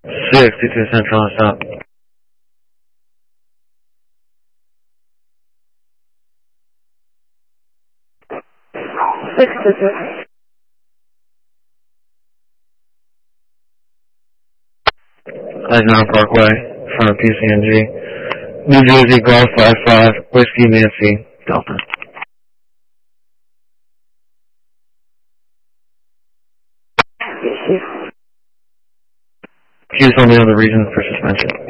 62 Central on stop. 622. Eisenhower Parkway, in front of PCNG. New Jersey Golf 55, Whiskey Nancy, Delta. Issue. Can you tell me the reason for suspension?